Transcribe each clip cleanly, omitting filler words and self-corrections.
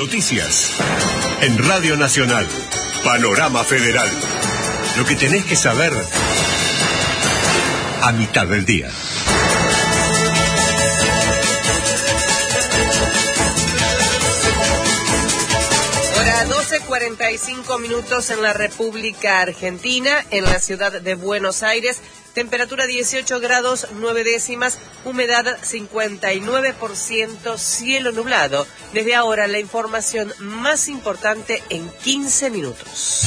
noticias. En Radio Nacional, Panorama Federal. Lo que tenés que saber a mitad del día. Hora 12:45 en la República Argentina, en la ciudad de Buenos Aires. Temperatura 18 grados 9 décimas, humedad 59%, cielo nublado. Desde ahora la información más importante en 15 minutos.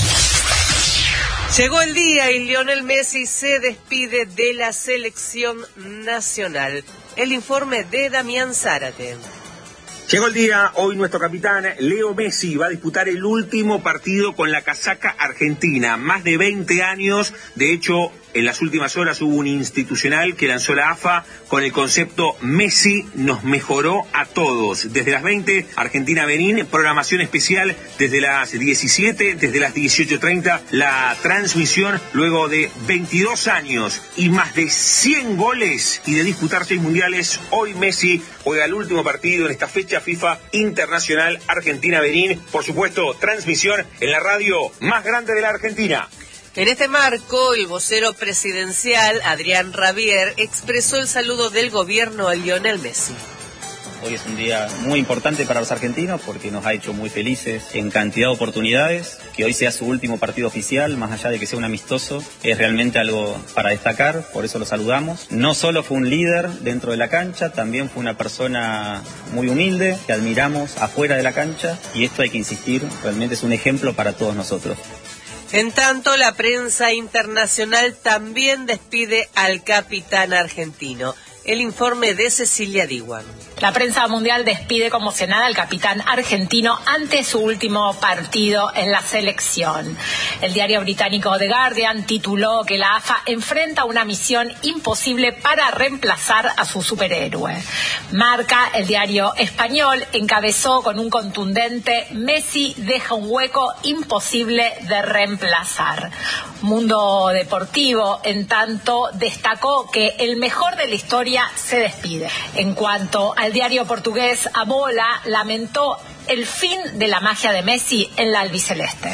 Llegó el día y Lionel Messi se despide de la selección nacional. El informe de Damián Zárate. Llegó el día, hoy nuestro capitán Leo Messi va a disputar el último partido con la casaca argentina. Más de 20 años, de hecho, en las últimas horas hubo un institucional que lanzó la AFA con el concepto Messi nos mejoró a todos. Desde las 20, Argentina-Benín, programación especial desde las 17, desde las 18:30, la transmisión luego de 22 años y más de 100 goles y de disputar 6 mundiales. Hoy Messi juega el último partido en esta fecha FIFA Internacional Argentina-Benín. Por supuesto, transmisión en la radio más grande de la Argentina. En este marco, el vocero presidencial, Adrián Rabier, expresó el saludo del gobierno a Lionel Messi. Hoy es un día muy importante para los argentinos porque nos ha hecho muy felices en cantidad de oportunidades. Que hoy sea su último partido oficial, más allá de que sea un amistoso, es realmente algo para destacar, por eso lo saludamos. No solo fue un líder dentro de la cancha, también fue una persona muy humilde, que admiramos afuera de la cancha, y esto hay que insistir, realmente es un ejemplo para todos nosotros. En tanto, la prensa internacional también despide al capitán argentino. El informe de Cecilia Diwan. La prensa mundial despide conmocionada al capitán argentino ante su último partido en la selección. El diario británico The Guardian tituló que la AFA enfrenta una misión imposible para reemplazar a su superhéroe. Marca, el diario español, encabezó con un contundente: Messi deja un hueco imposible de reemplazar. Mundo Deportivo, en tanto, destacó que el mejor de la historia se despide. En cuanto al diario portugués A Bola, lamentó el fin de la magia de Messi en la albiceleste.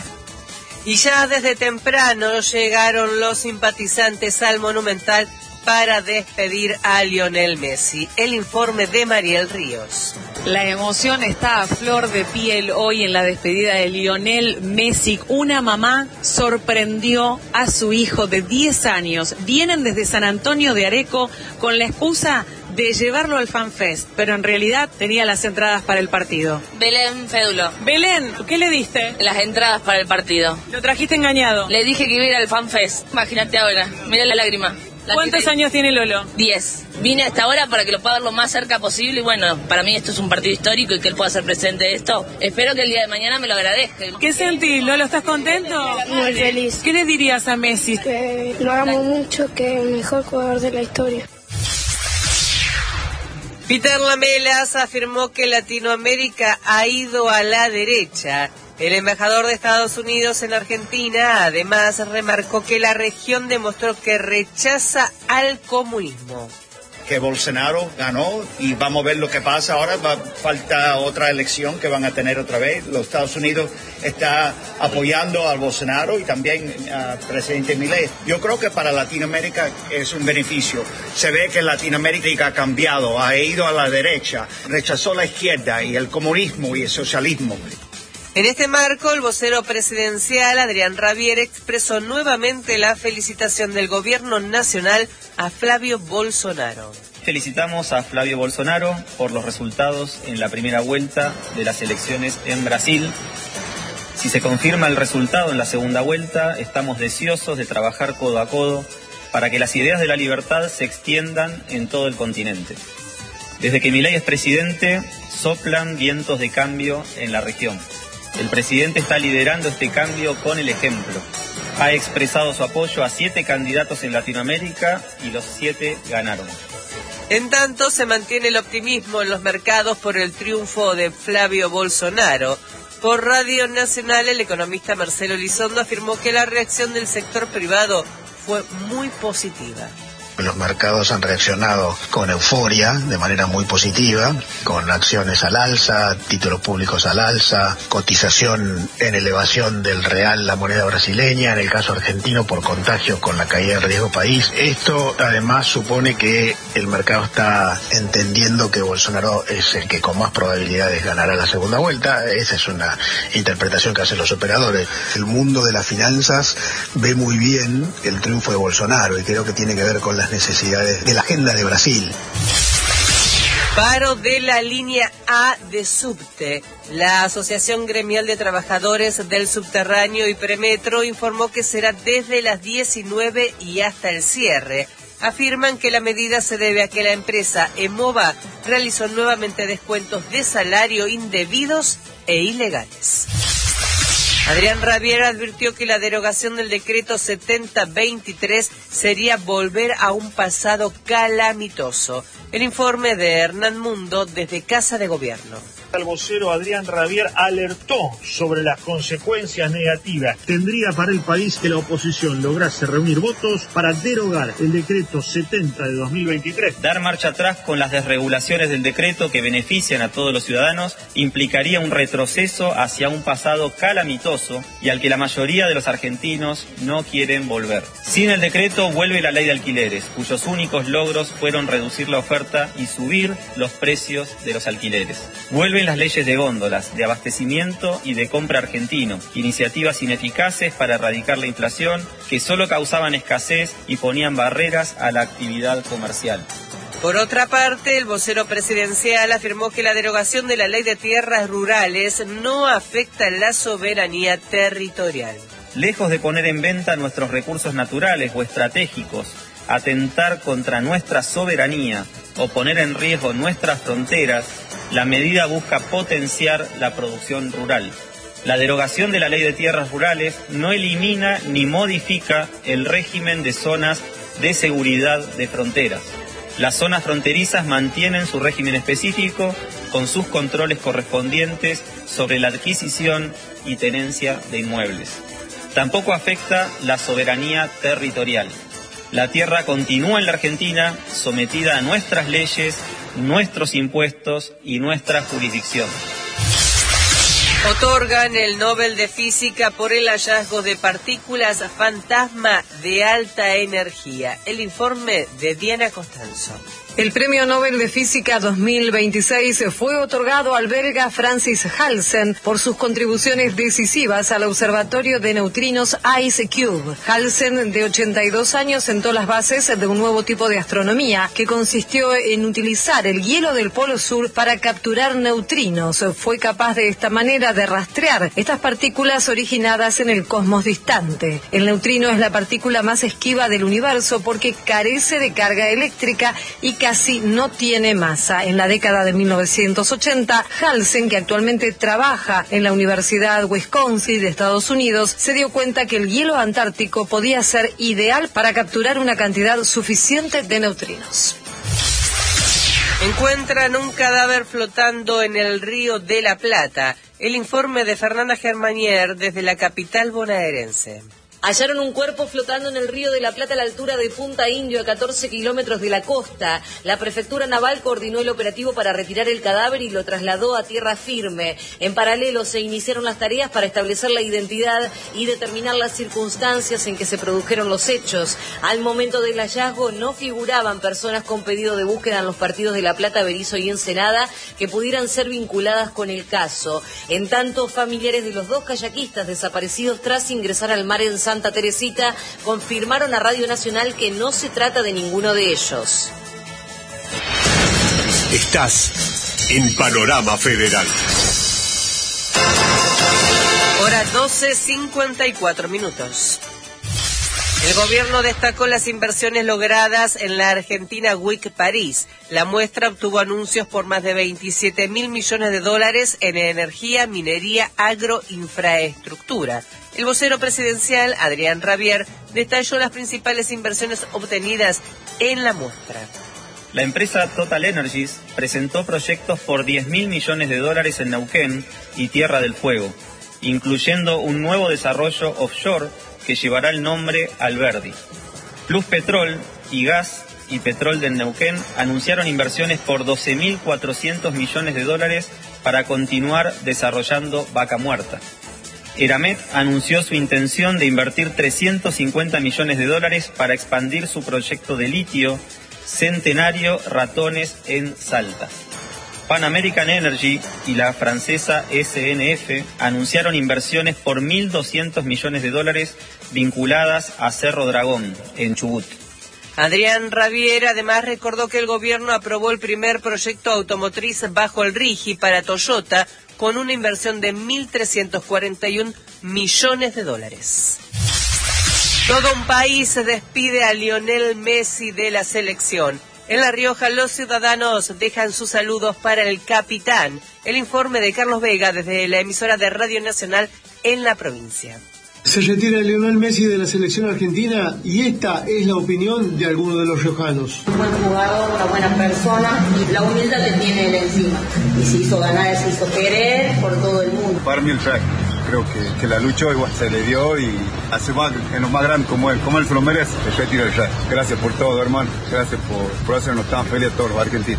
Y ya desde temprano llegaron los simpatizantes al Monumental para despedir a Lionel Messi. El informe de Mariel Ríos. La emoción está a flor de piel hoy en la despedida de Lionel Messi. Una mamá sorprendió a su hijo de 10 años. Vienen desde San Antonio de Areco con la excusa de llevarlo al FanFest, pero en realidad tenía las entradas para el partido. Belén Fédulo. Belén, ¿qué le diste? Las entradas para el partido. ¿Lo trajiste engañado? Le dije que iba a ir al FanFest. Imagínate ahora, mira la lágrima. ¿Cuántos años tiene Lolo? 10. Vine hasta ahora para que lo pueda ver lo más cerca posible y bueno, para mí esto es un partido histórico y que él pueda ser presente de esto. Espero que el día de mañana me lo agradezca. ¿Qué sentís, Lolo? ¿Estás contento? Muy feliz. ¿Qué le dirías a Messi? Que lo amo mucho, que es el mejor jugador de la historia. Peter Lamelas afirmó que Latinoamérica ha ido a la derecha. El embajador de Estados Unidos en Argentina además remarcó que la región demostró que rechaza al comunismo. Que Bolsonaro ganó y vamos a ver lo que pasa ahora. Falta otra elección que van a tener otra vez. Los Estados Unidos está apoyando al Bolsonaro y también al presidente Milei. Yo creo que para Latinoamérica es un beneficio. Se ve que Latinoamérica ha cambiado, ha ido a la derecha, rechazó la izquierda y el comunismo y el socialismo. En este marco, el vocero presidencial, Adrián Rabier, expresó nuevamente la felicitación del gobierno nacional a Flavio Bolsonaro. Felicitamos a Flavio Bolsonaro por los resultados en la primera vuelta de las elecciones en Brasil. Si se confirma el resultado en la segunda vuelta, estamos deseosos de trabajar codo a codo para que las ideas de la libertad se extiendan en todo el continente. Desde que Milei es presidente, soplan vientos de cambio en la región. El presidente está liderando este cambio con el ejemplo. Ha expresado su apoyo a 7 candidatos en Latinoamérica y los 7 ganaron. En tanto, se mantiene el optimismo en los mercados por el triunfo de Flavio Bolsonaro. Por Radio Nacional, el economista Marcelo Elizondo afirmó que la reacción del sector privado fue muy positiva. Los mercados han reaccionado con euforia, de manera muy positiva, con acciones al alza, títulos públicos al alza, cotización en elevación del real, la moneda brasileña, en el caso argentino por contagio con la caída del riesgo país. Esto además supone que el mercado está entendiendo que Bolsonaro es el que con más probabilidades ganará la segunda vuelta. Esa es una interpretación que hacen los operadores. El mundo de las finanzas ve muy bien el triunfo de Bolsonaro y creo que tiene que ver con las necesidades de la agenda de Brasil. Paro de la línea A de subte. La Asociación Gremial de Trabajadores del Subterráneo y Premetro informó que será desde las 19 y hasta el cierre. Afirman que la medida se debe a que la empresa EMOVA realizó nuevamente descuentos de salario indebidos e ilegales. Adrián Rabier advirtió que la derogación del decreto 7023 sería volver a un pasado calamitoso. El informe de Hernán Mundo desde Casa de Gobierno. El vocero Adrián Rabier alertó sobre las consecuencias negativas. Tendría para el país que la oposición lograse reunir votos para derogar el decreto 70 de 2023. Dar marcha atrás con las desregulaciones del decreto que benefician a todos los ciudadanos implicaría un retroceso hacia un pasado calamitoso y al que la mayoría de los argentinos no quieren volver. Sin el decreto vuelve la ley de alquileres, cuyos únicos logros fueron reducir la oferta y subir los precios de los alquileres. Vuelven las leyes de góndolas, de abastecimiento y de compra argentino, iniciativas ineficaces para erradicar la inflación que solo causaban escasez y ponían barreras a la actividad comercial. Por otra parte, el vocero presidencial afirmó que la derogación de la ley de tierras rurales no afecta la soberanía territorial. Lejos de poner en venta nuestros recursos naturales o estratégicos, atentar contra nuestra soberanía o poner en riesgo nuestras fronteras, la medida busca potenciar la producción rural. La derogación de la ley de tierras rurales no elimina ni modifica el régimen de zonas de seguridad de fronteras. Las zonas fronterizas mantienen su régimen específico con sus controles correspondientes sobre la adquisición y tenencia de inmuebles. Tampoco afecta la soberanía territorial. La tierra continúa en la Argentina sometida a nuestras leyes, nuestros impuestos y nuestra jurisdicción. Otorgan el Nobel de Física por el hallazgo de partículas fantasma de alta energía. El informe de Diana Costanzo. El Premio Nobel de Física 2026 fue otorgado al belga Francis Halsen por sus contribuciones decisivas al Observatorio de Neutrinos IceCube. Halsen, de 82 años, sentó las bases de un nuevo tipo de astronomía que consistió en utilizar el hielo del Polo Sur para capturar neutrinos. Fue capaz de esta manera de rastrear estas partículas originadas en el cosmos distante. El neutrino es la partícula más esquiva del universo porque carece de carga eléctrica y casi no tiene masa. En la década de 1980, Halsen, que actualmente trabaja en la Universidad Wisconsin de Estados Unidos, se dio cuenta que el hielo antártico podía ser ideal para capturar una cantidad suficiente de neutrinos. Encuentran un cadáver flotando en el río de la Plata. El informe de Fernanda Germanier desde la capital bonaerense. Hallaron un cuerpo flotando en el río de la Plata a la altura de Punta Indio, a 14 kilómetros de la costa. La Prefectura Naval coordinó el operativo para retirar el cadáver y lo trasladó a tierra firme. En paralelo se iniciaron las tareas para establecer la identidad y determinar las circunstancias en que se produjeron los hechos. Al momento del hallazgo no figuraban personas con pedido de búsqueda en los partidos de La Plata, Berisso y Ensenada que pudieran ser vinculadas con el caso. En tanto, familiares de los dos kayakistas desaparecidos tras ingresar al mar en Santa Teresita confirmaron a Radio Nacional que no se trata de ninguno de ellos. Estás en Panorama Federal. Hora 12:54 minutos. El gobierno destacó las inversiones logradas en la Argentina Week París. La muestra obtuvo anuncios por más de 27.000 millones de dólares en energía, minería, agroinfraestructura. El vocero presidencial, Adrián Rabier, detalló las principales inversiones obtenidas en la muestra. La empresa Total Energies presentó proyectos por 10.000 millones de dólares en Neuquén y Tierra del Fuego, incluyendo un nuevo desarrollo offshore que llevará el nombre Alberdi. Plus Petrol y Gas y Petrol del Neuquén anunciaron inversiones por $12.400 millones para continuar desarrollando Vaca Muerta. Eramet anunció su intención de invertir $350 millones para expandir su proyecto de litio Centenario Ratones en Salta. Pan American Energy y la francesa SNF anunciaron inversiones por $1.200 millones vinculadas a Cerro Dragón, en Chubut. Adrián Rabier además recordó que el gobierno aprobó el primer proyecto automotriz bajo el RIGI para Toyota con una inversión de $1.341 millones. Todo un país se despide a Lionel Messi de la selección. En La Rioja, los ciudadanos dejan sus saludos para el capitán. El informe de Carlos Vega desde la emisora de Radio Nacional en la provincia. Se retira Lionel Messi de la selección argentina y esta es la opinión de algunos de los riojanos. Un buen jugador, una buena persona y la humildad que tiene él encima. Y se hizo ganar, se hizo querer por todo el mundo. Para mí el crack. Creo que la luchó y se le dio y hace más en lo más grande como él se lo merece. El retiro del Jack. Gracias por todo, hermano. Gracias por hacernos tan felices a todos los argentinos.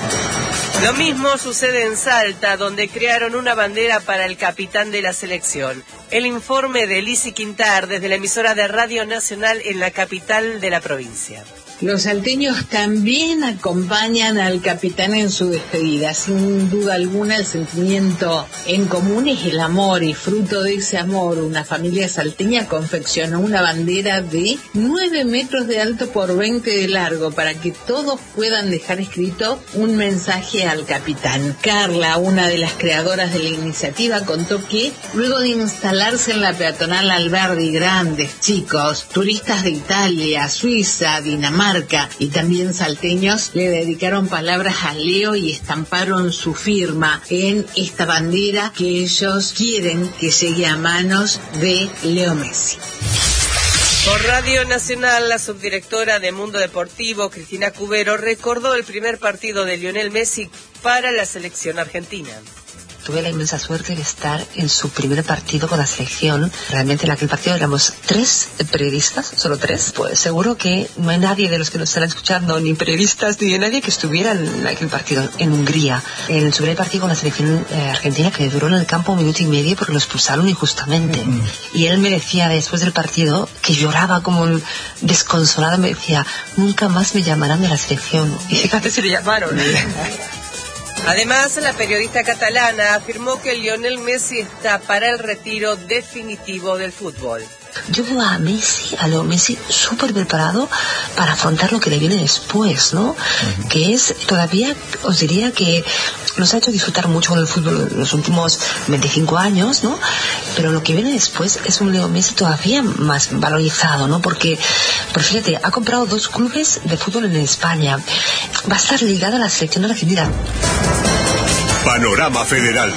Lo mismo sucede en Salta, donde crearon una bandera para el capitán de la selección. El informe de Lizzy Quintar desde la emisora de Radio Nacional en la capital de la provincia. Los salteños también acompañan al capitán en su despedida. Sin duda alguna, el sentimiento en común es el amor, y fruto de ese amor, una familia salteña confeccionó una bandera de 9 metros de alto por 20 de largo para que todos puedan dejar escrito un mensaje al capitán. Carla, una de las creadoras de la iniciativa, contó que luego de instalarse en la peatonal Alberdi, grandes chicos, turistas de Italia, Suiza, Dinamarca y también salteños le dedicaron palabras a Leo y estamparon su firma en esta bandera que ellos quieren que llegue a manos de Leo Messi. Por Radio Nacional, la subdirectora de Mundo Deportivo, Cristina Cubero, recordó el primer partido de Lionel Messi para la selección argentina. Tuve la inmensa suerte de estar en su primer partido con la selección. Realmente en aquel partido éramos 3 periodistas, solo 3. Pues seguro que no hay nadie de los que nos están escuchando, ni periodistas, ni de nadie que estuviera en aquel partido en Hungría. En su primer partido con la selección argentina, que duró en el campo 1 minuto y medio porque lo expulsaron injustamente. Y él me decía después del partido, que lloraba como desconsolado, me decía, nunca más me llamarán de la selección. Y fíjate si le llamaron. Además, la periodista catalana afirmó que Lionel Messi está para el retiro definitivo del fútbol. Yo veo a Leo Messi súper preparado para afrontar lo que le viene después, ¿no? Que es, todavía os diría que nos ha hecho disfrutar mucho con el fútbol en los últimos 25 años, ¿no? Pero lo que viene después es un Leo Messi todavía más valorizado, ¿no? Porque fíjate, ha comprado 2 clubes de fútbol en España. Va a estar ligado a la selección argentina. Panorama Federal.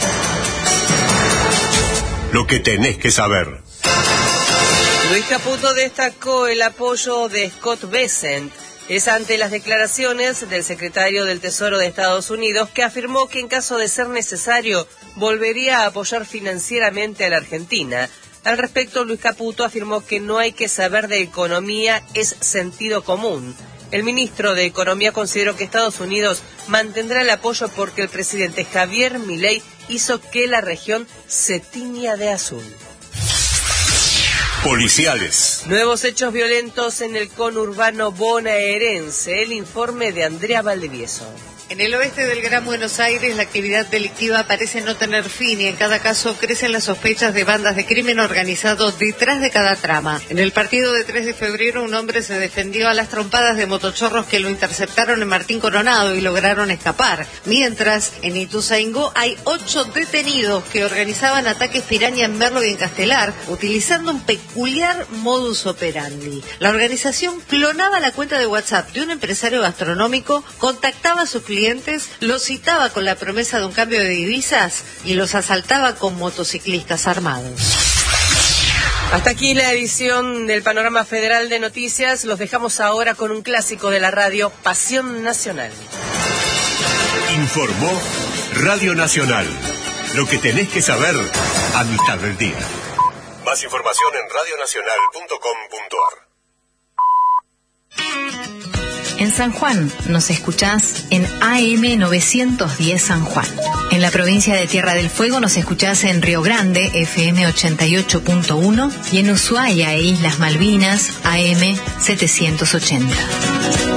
Lo que tenés que saber. Luis Caputo destacó el apoyo de Scott Bessent. Es ante las declaraciones del secretario del Tesoro de Estados Unidos, que afirmó que en caso de ser necesario volvería a apoyar financieramente a la Argentina. Al respecto, Luis Caputo afirmó que no hay que saber de economía, es sentido común. El ministro de Economía consideró que Estados Unidos mantendrá el apoyo porque el presidente Javier Milei hizo que la región se tiña de azul. Policiales. Nuevos hechos violentos en el conurbano bonaerense. El informe de Andrea Valdivieso. En el oeste del Gran Buenos Aires, la actividad delictiva parece no tener fin y en cada caso crecen las sospechas de bandas de crimen organizado detrás de cada trama. En el partido de 3 de febrero, un hombre se defendió a las trompadas de motochorros que lo interceptaron en Martín Coronado y lograron escapar. Mientras, en Ituzaingó hay 8 detenidos que organizaban ataques piraña en Merlo y en Castelar, utilizando un peculiar modus operandi. La organización clonaba la cuenta de WhatsApp de un empresario gastronómico, contactaba a sus clientes, los citaba con la promesa de un cambio de divisas y los asaltaba con motociclistas armados. Hasta aquí la edición del Panorama Federal de Noticias. Los dejamos ahora con un clásico de la radio, Pasión Nacional. Informó Radio Nacional. Lo que tenés que saber a mitad del día. Más información en radionacional.com.ar. En San Juan nos escuchás en AM 910 San Juan. En la provincia de Tierra del Fuego nos escuchás en Río Grande, FM 88.1, y en Ushuaia e Islas Malvinas, AM 780.